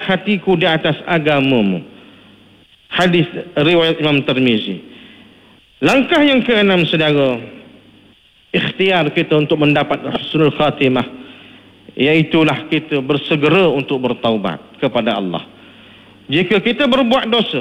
hatiku di atas agamamu. Hadis riwayat Imam Tirmizi. Langkah yang keenam, saudara, ikhtiar kita untuk mendapat husnul khatimah, iaitulah kita bersegera untuk bertaubat kepada Allah. Jika kita berbuat dosa,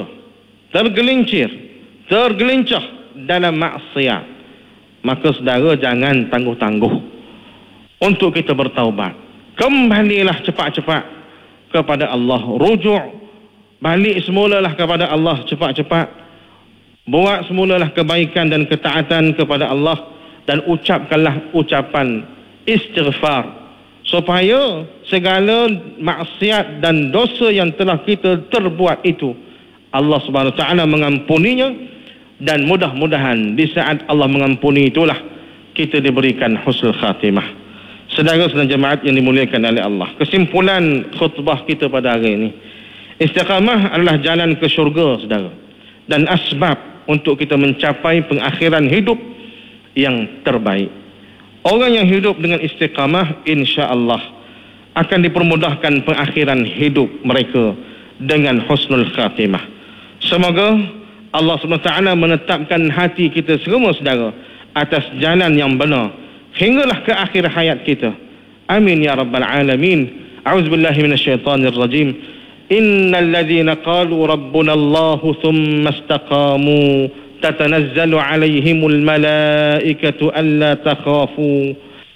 tergelincir dalam maksiat, maka saudara jangan tangguh-tangguh untuk kita bertaubat. Kembalilah cepat-cepat kepada Allah, rujuk balik semulalah kepada Allah cepat-cepat. Buat semulalah kebaikan dan ketaatan kepada Allah, dan ucapkanlah ucapan istighfar, supaya segala maksiat dan dosa yang telah kita terbuat itu Allah Subhanahu Wa Taala mengampuninya, dan mudah-mudahan di saat Allah mengampuni itulah kita diberikan husnul khatimah. Saudara-saudara jemaat yang dimuliakan oleh Allah, kesimpulan khutbah kita pada hari ini, istiqamah adalah jalan ke syurga, saudara, dan asbab untuk kita mencapai pengakhiran hidup yang terbaik. Orang yang hidup dengan istiqamah, insya-Allah akan dipermudahkan pengakhiran hidup mereka dengan husnul khatimah. Semoga Allah SWT menetapkan hati kita semua, saudara, atas jalan yang benar hinggalah ke akhir hayat kita. Amin ya rabbal alamin. A'udzubillahi minasyaitanir rajim. Innal ladzina qalu rabbuna Allah thumma istaqamu tatanazzalu alaihimul malaikatu alla takhafu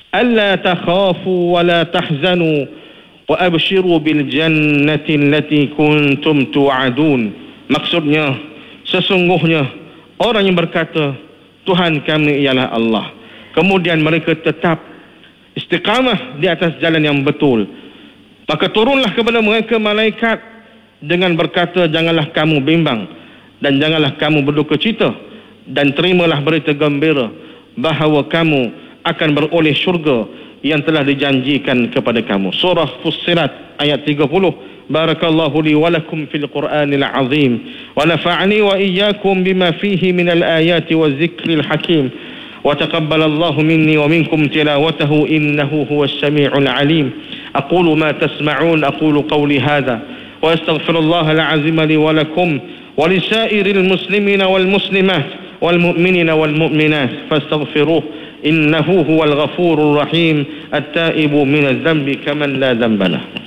wa la tahzanu wa abshiru bil jannati allati kuntum tu'adun. Maksudnya, sesungguhnya orang yang berkata Tuhan kami ialah Allah, kemudian mereka tetap istiqamah di atas jalan yang betul, maka turunlah kepada mereka malaikat dengan berkata, janganlah kamu bimbang dan janganlah kamu berduka cita, dan terimalah berita gembira bahawa kamu akan beroleh syurga yang telah dijanjikan kepada kamu. Surah Fussilat ayat 30. Barakallahu li wa lakum fil Qur'anil azim wa nafa'ani wa iyyakum bima fihi minal ayati wa zikril hakim wa taqabbalallahu minni wa minkum tilawatahu innahu huwas sami'ul alim. أقول ما تسمعون أقول قولي هذا وأستغفر الله العظيم لي ولكم ولسائر المسلمين والمسلمات والمؤمنين والمؤمنات فاستغفروه إنه هو الغفور الرحيم التائب من الذنب كمن لا ذنب له.